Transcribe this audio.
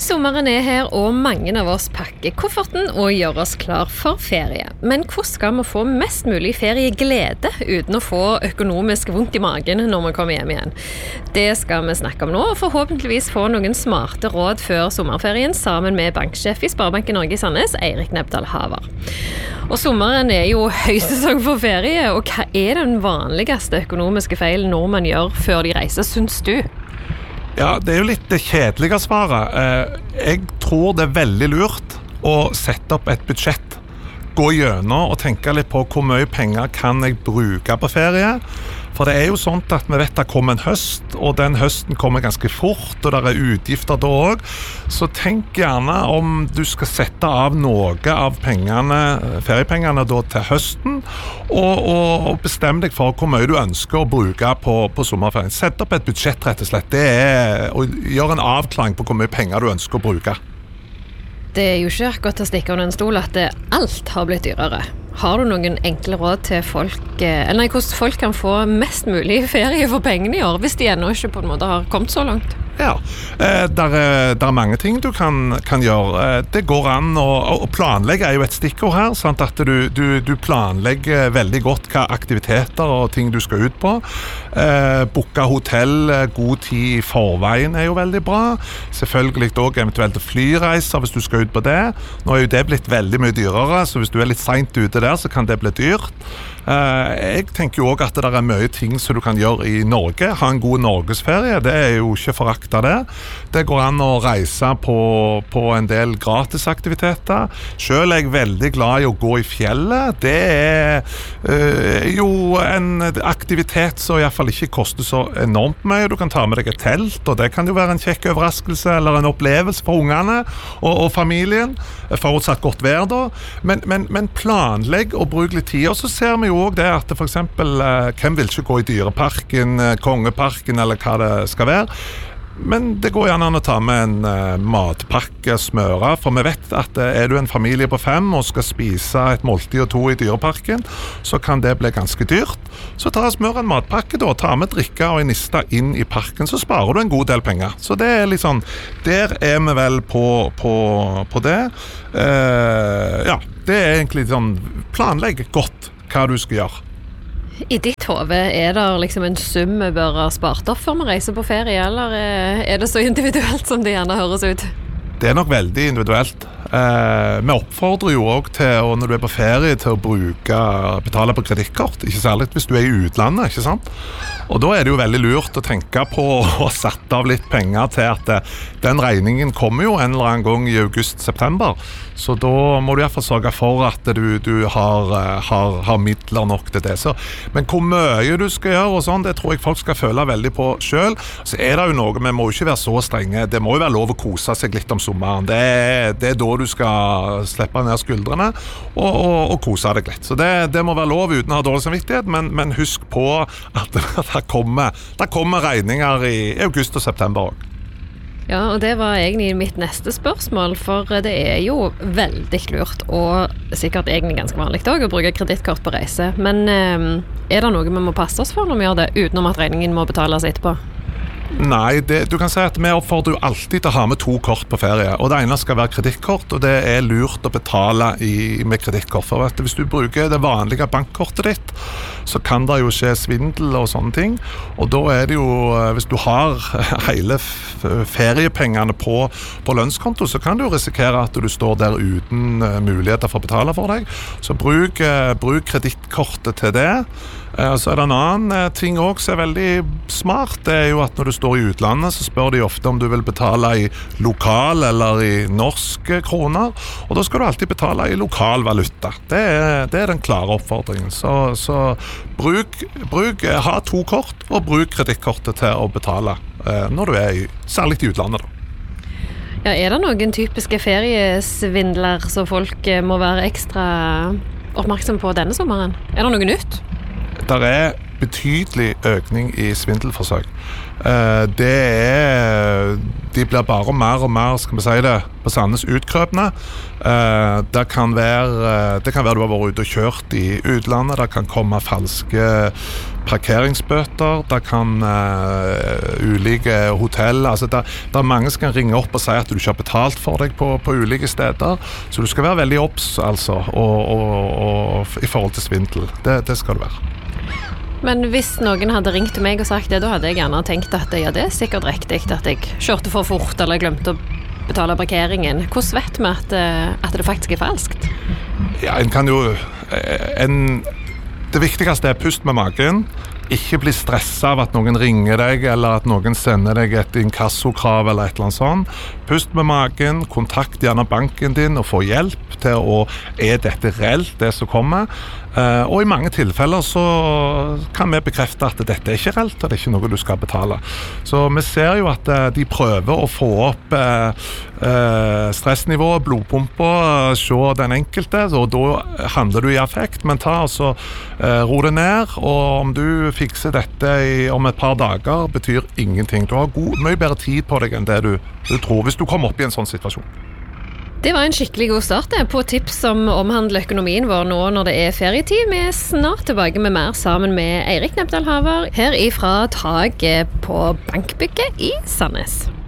Sommeren her, og mange av oss pakker kofferten og gjør oss klar for ferie. Men hvordan skal vi få mest mulig ferieglede uten å få økonomisk vondt i magen når vi kommer hjem igjen? Det skal vi snakke om nå, og forhåpentligvis få noen smarte råd før sommerferien sammen med banksjef i Sparebanken Norge i Sandnes, Eirik Nebdal Haver. Og sommeren jo høysesong for ferie, og hva den vanligste økonomiske feilen nordmenn gjør før de reiser, synes du? Ja, det jo litt det kjedelige svaret. Jeg tror det veldig lurt å sette opp et budsjett. Gå gjennom og tenke litt på hvor mye penger kan jeg bruke på ferie. For det jo sånn at vi vet det kommer en høst, og den høsten kommer ganske fort, og det utgifter da også. Så tenk gjerne om du skal sette av noe av pengene, feriepengene da til høsten, og bestem deg for hvor mye du ønsker å bruke på sommerferien. Sett opp et budsjett rett og slett. Det å gjøre en avklaring på hvor mye penger du ønsker å bruke. Det jo ikke godt å stikke under en stol at alt har blitt dyrere. Har du noen enkle råd til folk, eller hvordan folk kan få mest mulig ferie for pengene i år, hvis de ennå ikke på en måte har kommet så langt? Ja, der mange ting du kan gjøre. Det går an å planlegge jo et stikkord her, sant? At du planlegger veldig godt hva aktiviteter og ting du skal ut på. Booke hotell god tid i forveien jo veldig bra. Selvfølgelig også eventuelt flyreiser hvis du skal ut på det. Nå jo det blitt veldig mye dyrere, så hvis du litt sent ute der, så kan det bli dyrt. Jeg tenker jo også at det mye ting som du kan gjøre i Norge. Ha en god norgesferie, det jo ikke forakta det. Det går an å reise på en del gratisaktiviteter. Selv jeg veldig glad i å gå i fjellet. Det jo en aktivitet som i hvert fall ikke koster så enormt mye. Du kan ta med deg et telt, og det kan jo være en kjekk overraskelse eller en opplevelse for ungene og familien. Forutsatt godt vær da. Men planlegg og bruk litt tid. Og så ser vi jo også det at for eksempel, hvem vil ikke gå i dyreparken, kongeparken eller hva det skal være. Men det går gjerne an å ta med en matpakke, smøre, for vi vet at du en familie på 5 og skal spise et måltid og 2 i dyreparken, så kan det bli ganske dyrt. Så ta og smør en matpakke da, ta med drikke og en niste inn i parken, så sparer du en god del penger. Så det litt sånn, der vi vel på det. Ja, det egentlig sånn, planlegg godt hva du skal gjøre. I ditt hode, det liksom en sum vi bør ha spart opp før vi reiser på ferie, eller det så individuelt som det gjerne høres ut? Det nok veldig individuelt. Vi oppfordrer jo også til, når du på ferie, til å betale på kredittkort, ikke særlig hvis du i utlandet, ikke sant? Og da det jo veldig lurt å tenke på å sette av litt penger til at den regningen kommer jo en eller annen gang i august-september. Så da må du i hvert fall sørge for at du har midler nok til det. Men hvor mye du skal gjøre og sånn, det tror jeg folk skal føle veldig på selv. Så det jo noe, vi må jo ikke være så strenge. Det må jo være lov å kose seg litt om sommeren. Det da du skal slippe ned skuldrene og kose deg litt. Så det må være lov uten å ha dårlig samvittighet, men husk på at det kommer regninger i august og september også. Ja, og det var egentlig mitt neste spørsmål, for det jo veldig lurt, og sikkert egentlig ganske vanlig også, å bruke kredittkort på reise. Men det noe vi må passe oss for når vi gjør det, utenom at regningen må betales etterpå? Nei, du kan si at vi oppfordrer jo alltid til å ha med 2 kort på ferie, og det ene skal være kredittkort, og det lurt å betale med kredittkort. For at hvis du bruker det vanlige bankkortet ditt, så kan det jo skje svindel og sånne ting, og da det jo, hvis du har hele feriepengene på lønnskonto, så kan du jo risikere at du står der uten muligheter for å betale for deg. Så bruk kredittkortet til det. Så det en annen ting også som veldig smart, det jo at når du står i utlandet, så spør de ofte om du vil betale i lokal eller i norske kroner, og da skal du alltid betale i lokal valuta. Det den klare oppfordringen. Så ha 2 kort, og bruk kredittkortet til å betale når du særlig i utlandet da. Ja, det noen typiske feriesvindler som folk må være ekstra oppmerksom på denne sommeren? Det noe nytt? Det betydelig økning i svindelforsøk. Det de blir bare mer og mer, skal vi si det, på Sandnes utkrøpende. Det kan være du har vært ute og kjørt i utlandet, det kan komme falske parkeringsbøter, det kan ulike hotell, altså det er mange som kan ringe opp og si at du ikke har betalt for deg på ulike steder, så du skal være veldig obs, altså, og i forhold til svindel, det skal du være. Men hvis noen hadde ringt til meg og sagt det, da hadde jeg gjerne tenkt at ja, det er sikkert riktig at jeg kjørte for fort eller glemte å betale parkeringen. Hvordan vet vi at det faktisk er falskt? Ja, en kan jo... Det viktigste er pust med magen. Ikke bli stresset av at noen ringer deg, eller at noen sender deg et inkassokrav eller et eller annet sånt. Pust med magen, kontakt gjerne banken din og få hjelp til er dette reelt, det som kommer. Og i mange tilfeller så kan vi bekrefte at dette er ikke reelt, og det er ikke noe du skal betale. Så vi ser jo at de prøver å få opp stressnivået, blodpumpa, se den enkelte, og da handler du i affekt, men ro det ned, og om du fikser dette om et par dager, betyr ingenting. Du har mye bedre tid på deg enn det du tror, hvis du kommer opp i en sånn situasjon. Det var en skikkelig god start på tips som omhandler økonomien vår nå når det er ferietid. Vi er snart tilbake med mer sammen med Eirik Nepdal Haver her ifra taket på Bankbygget i Sandnes.